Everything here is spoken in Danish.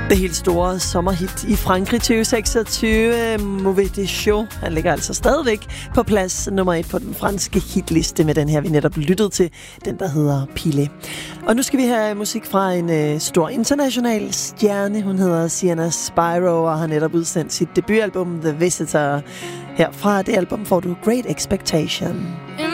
Det helt store sommerhit i Frankrig 2026, Mauvais des Choux. Han ligger altså stadigvæk på plads nummer 1 på den franske hitliste med den her, vi netop lyttede til, den der hedder Pile. Og nu skal vi have musik fra en stor international stjerne. Hun hedder Sienna Spyro og har netop udsendt sit debutalbum The Visitor. Her fra det album får du Great Expectation.